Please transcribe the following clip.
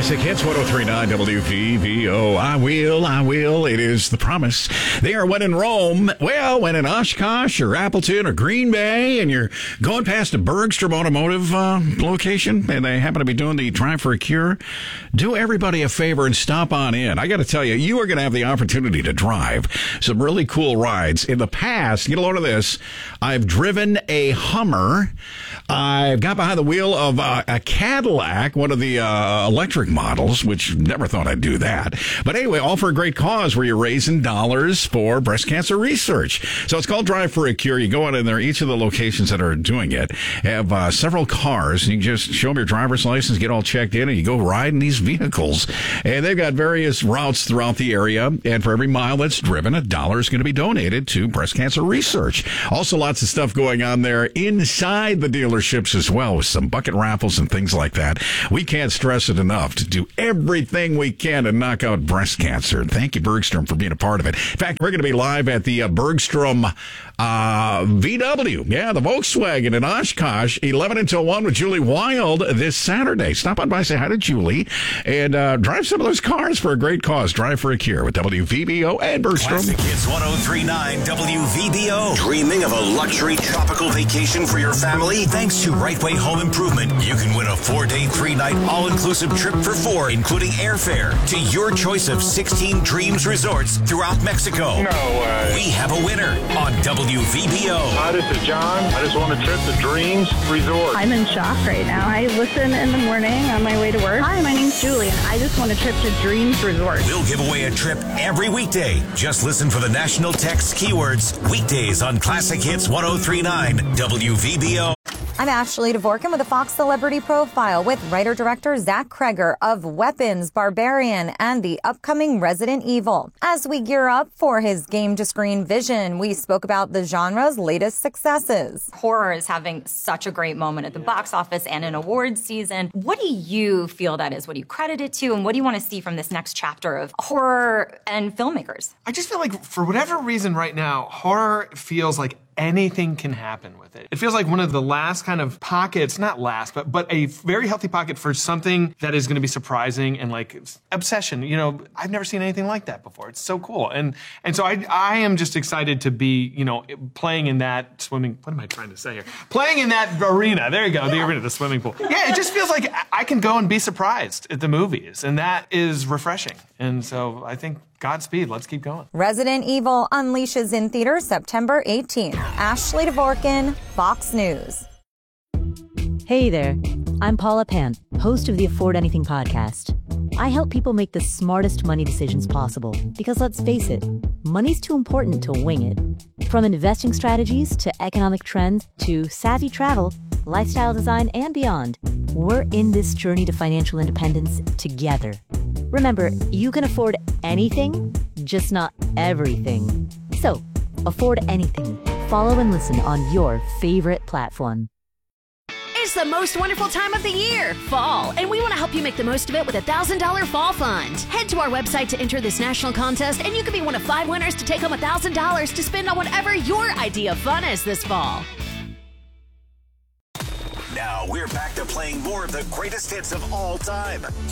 Classic Hits 103.9 WVVO. I will. It is the promise. They are when in Rome. Well, when in Oshkosh or Appleton or Green Bay, and you're going past a Bergstrom Automotive location, and they happen to be doing the Drive for a Cure, do everybody a favor and stop on in. I got to tell you, you are going to have the opportunity to drive some really cool rides. In the past, get a load of this, I've driven a Hummer. I've got behind the wheel of a Cadillac, one of the electric models, which never thought I'd do that. But anyway, all for a great cause where you're raising dollars for breast cancer research. So it's called Drive for a Cure. You go out in there, each of the locations that are doing it have several cars. And you can just show them your driver's license, get all checked in, and you go ride in these vehicles. And they've got various routes throughout the area. And for every mile that's driven, $1 is going to be donated to breast cancer research. Also, lots of stuff going on there inside the dealerships as well, with some bucket raffles and things like that. We can't stress it enough to do everything we can to knock out breast cancer. And thank you, Bergstrom, for being a part of it. In fact, we're going to be live at the Bergstrom VW. Yeah, the Volkswagen in Oshkosh, 11 until 1 with Julie Wild this Saturday. Stop on by, say hi to Julie, and drive some of those cars for a great cause. Drive for a Cure with WVBO and Bergstrom. Classic Hits 103.9 WVBO. Dreaming of a luxury tropical vacation for your family? Thanks to Rightway Home Improvement, you can win a 4-day, 3-night all-inclusive trip for 4, including airfare to your choice of 16 Dreams resorts throughout Mexico. No way. We have a winner on WVBO. Hi, this is John. I just want a trip to Dreams Resort. I'm in shock right now. I listen in the morning on my way to work. Hi, my name's Julie, and I just want a trip to Dreams Resort. We'll give away a trip every weekday. Just listen for the national text keywords weekdays on Classic Hits 103.9 WVBO. I'm Ashley Dvorkin with a Fox Celebrity Profile with writer-director Zach Kreger of Weapons, Barbarian, and the upcoming Resident Evil. As we gear up for his game-to-screen vision, we spoke about the genre's latest successes. Horror is having such a great moment at the box office and in awards season. What do you feel that is? What do you credit it to? And what do you want to see from this next chapter of horror and filmmakers? I just feel like, for whatever reason right now, horror feels like anything can happen with it. It feels like one of the last kind of pockets, not last, but a very healthy pocket for something that is going to be surprising and like obsession. You know, I've never seen anything like that before. It's so cool. And so I am just excited to be, you know, playing in that swimming, what am I trying to say here? Playing in that arena. There you go, the arena, the swimming pool. Yeah, it just feels like I can go and be surprised at the movies, and that is refreshing. And so I think Godspeed. Let's keep going. Resident Evil unleashes in theaters September 18th. Ashley Dvorkin, Fox News. Hey there. I'm Paula Pan, host of the Afford Anything podcast. I help people make the smartest money decisions possible because, let's face it, money's too important to wing it. From investing strategies to economic trends to savvy travel, lifestyle design, and beyond, we're in this journey to financial independence together. Remember, you can afford anything, just not everything. So, afford anything. Follow and listen on your favorite platform. It's the most wonderful time of the year, fall, and we want to help you make the most of it with a $1,000 fall fund. Head to our website to enter this national contest, and you could be one of 5 winners to take home $1,000 to spend on whatever your idea of fun is this fall. Now we're back to playing more of the greatest hits of all time.